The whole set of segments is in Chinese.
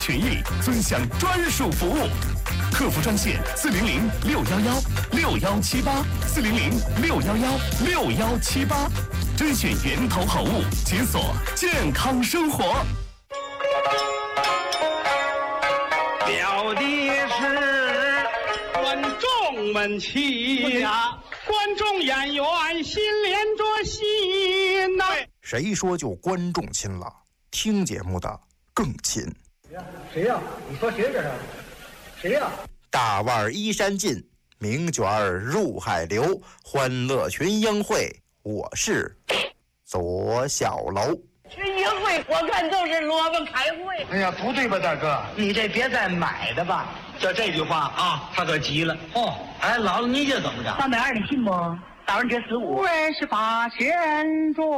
权益尊享专属服务，客服专线400-611-6118，400-611-6118，甄选源头好物，解锁健康生活。 表的是观众们齐呀，观众演员心连着心呐。 谁说就观众亲了？听节目的更亲。 谁呀？你说谁这是？谁呀？ 大腕依山尽，名卷入海流，欢乐群英会，我是左小楼。 群英会我看都是萝卜开会。 哎呀，不对吧，大哥？ 你这别再买的吧。 就这句话啊，他可急了。哦，哎，姥姥你这怎么着 ？320的信不？打完这15 人是把钱赚，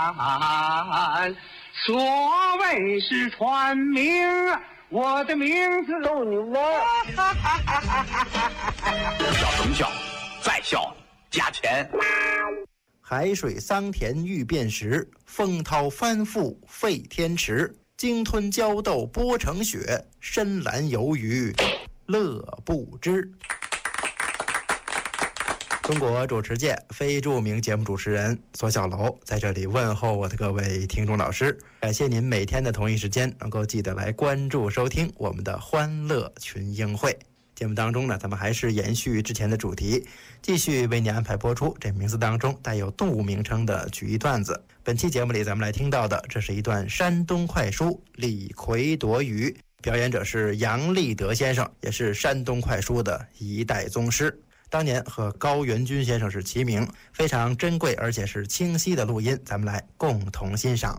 所谓是传名，我的名字逗你玩。 笑什么笑？再笑加钱。 海水桑田欲变时，风涛翻覆沸天池。鲸吞豇豆剥成雪，深蓝鱿鱼乐不知。中国主持界非著名节目主持人左小楼在这里问候我的各位听众老师，感谢您每天的同一时间能够记得来关注收听我们的欢乐群英会。节目当中呢，咱们还是延续之前的主题，继续为您安排播出这名字当中带有动物名称的曲艺段子。本期节目里咱们来听到的，这是一段山东快书李逵夺鱼，表演者是杨立德先生，也是山东快书的一代宗师。当年和高元军先生是齐名，非常珍贵而且是清晰的录音，咱们来共同欣赏。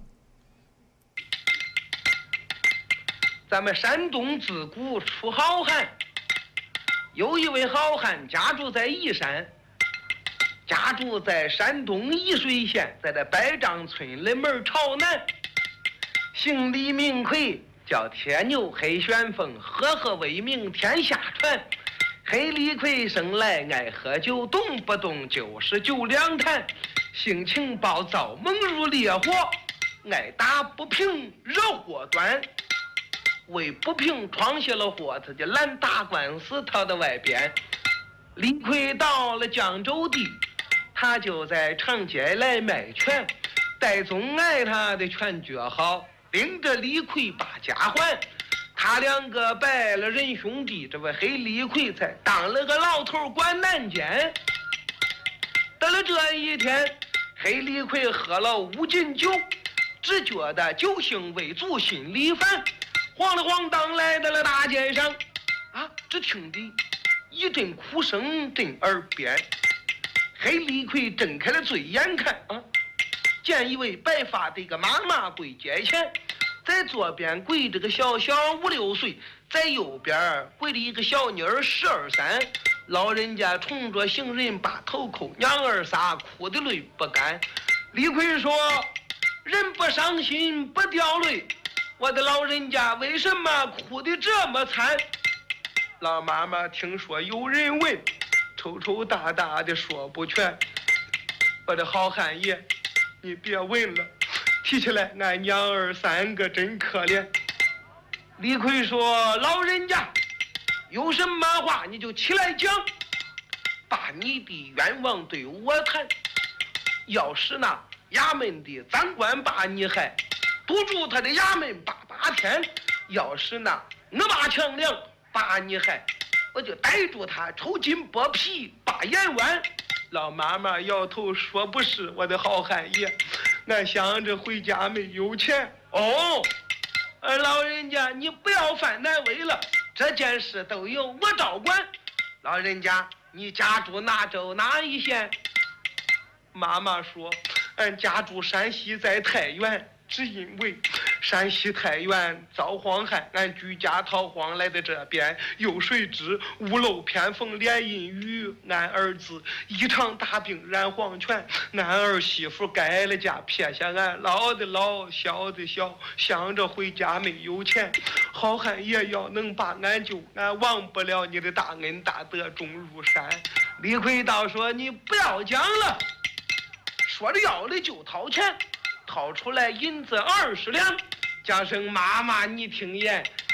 咱们山东自古出好汉，有一位好汉家住在宜山，家住在山东沂水县，在这百丈村里门朝南，姓李名逵，叫天牛黑旋风，赫赫威名天下传。黑李逵生来爱喝酒，动不动就是酒两坛，性情暴躁，猛如烈火，爱打不平惹祸端。为不平闯下了祸，他就懒打官司逃到外边。李逵到了江州地，他就在长街来卖拳，戴宗爱他的拳脚好，领着李逵把家还。他两个拜了人兄弟，这位黑李逵才当了个老头管南监。到了这一天，黑李逵喝了5斤酒，只觉得酒兴未足，心里烦，晃了晃荡来到了大街上。啊，只听得一阵哭声震耳边。黑李逵睁开了嘴眼看啊，见一位白发的一个妈妈跪街前，在左边跪着个小小5、6岁，在右边跪着一个小妮儿12、13。老人家冲着行人把头叩，娘儿仨哭的泪不干。李逵说：“人不伤心不掉泪，我的老人家为什么哭得这么惨？”老妈妈听说有人问，抽抽搭搭的说不全。我的好汉爷，你别问了，提起来俺娘儿3个真可怜。李逵说：“老人家有什么话你就起来讲，把你的愿望对我谈。要是那衙门的长官把你害，堵住他的衙门8天；要是那我把强梁把你害，我就逮住他抽筋剥皮扒眼弯。”老妈妈摇头说：“不是，我的好汉爷，俺想着回家没有钱。”哦，老人家你不要犯难为了，这件事都由我照管。老人家你家住哪州哪一县？妈妈说：“俺家住山西，在太原，只因为山西太原遭荒害，俺举家逃荒来到这边，有谁知屋漏偏逢连阴雨，俺儿子一场大病染黄泉，俺儿媳妇改了家撇下俺，老的老小的小，想着回家没有钱。好汉爷要能把俺救，俺忘不了你的大恩大德，终如山。”李逵道说：“你不要讲了。”说着要的就掏钱，掏出来银子20两，叫声妈妈你听言，